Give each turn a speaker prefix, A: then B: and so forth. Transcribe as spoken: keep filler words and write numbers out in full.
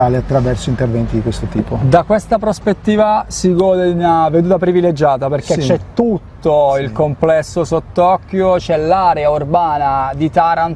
A: attraverso interventi di questo tipo.
B: Da questa prospettiva si gode di una veduta privilegiata perché
A: Sì.
B: c'è tutto
A: Sì.
B: il complesso sott'occhio, c'è l'area urbana di Taranto